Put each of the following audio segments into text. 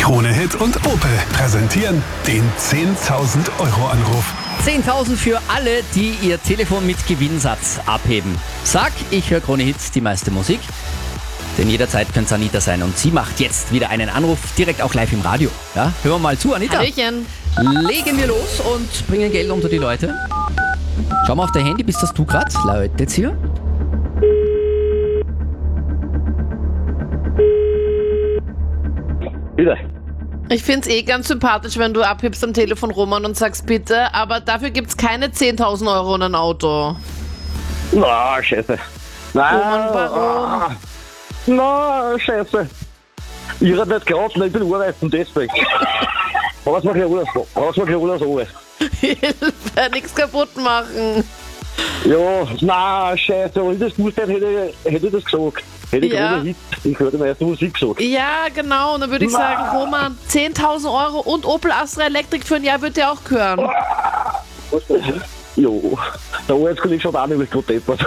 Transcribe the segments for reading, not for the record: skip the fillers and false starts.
Krone Hit und Opel präsentieren den 10.000 Euro Anruf. 10.000 für alle, die ihr Telefon mit Gewinnsatz abheben. Sag, ich höre Krone Hit, die meiste Musik. Denn jederzeit könnte es Anita sein und sie macht jetzt wieder einen Anruf, direkt auch live im Radio. Ja, hören wir mal zu, Anita. Hallöchen. Legen wir los und bringen Geld unter die Leute. Schau mal auf dein Handy, bist das du gerade? Läutet hier. Bitte. Ich find's ganz sympathisch, wenn du abhebst am Telefon, Roman, und sagst bitte, aber dafür gibt's keine 10.000 Euro und ein Auto. Na, scheiße. Nein, Roman, warum? Na, scheiße. Ich hab nicht geraten, ich bin arbeiten, deswegen. Aber es macht ja alles alles. Hilfe, nichts kaputt machen. Ja, na, scheiße, wenn ich das gewusst hätte, hätte ich das gesagt. Hätte ich Ja. gerade Hit, ich hätte mir erst Musik gesagt. Ja, genau, und dann würde ich sagen, Roman, 10.000 Euro und Opel Astra Elektrik für ein Jahr wird dir auch gehören. Jo, der Arbeitskollege schaut auch nämlich gerade deppert.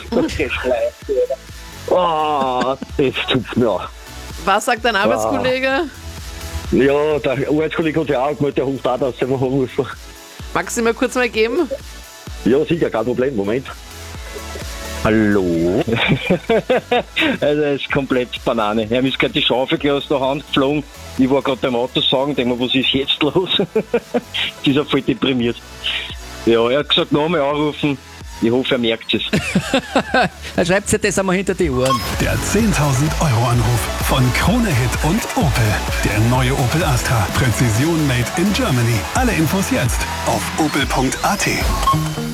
Ah, das tut mir auch. Was sagt dein Arbeitskollege? Ja, der Arbeitskollege hat ja auch gemeldet, der ruft auch, dass er mal anrufen. Magst du mir kurz mal geben? Ja, sicher, kein Problem, Moment. Hallo? Also, das ist komplett Banane. Er ist gerade die Schaufel aus der Hand geflogen. Ich war gerade beim Auto sagen, denke mir, was ist jetzt los? Die ist ja voll deprimiert. Ja, er hat gesagt, nochmal anrufen. Ich hoffe, er merkt es. Dann schreibt ihr das einmal hinter die Ohren. Der 10.000 Euro Anruf von Krone Hit und Opel. Der neue Opel Astra. Präzision made in Germany. Alle Infos jetzt auf opel.at.